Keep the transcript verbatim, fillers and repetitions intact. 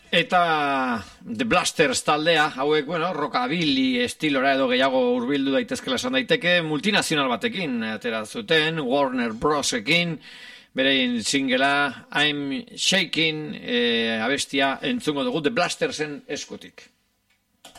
Eta The Blasters taldea, hauek, bueno, rockabilly estilora edo gehiago hurbildu daitezkela esan daiteke, multinazional batekin atera zuten, Warner Brosekin, berein singela I'm Shaking, e, abestia entzungo dugu The Blastersen eskutik.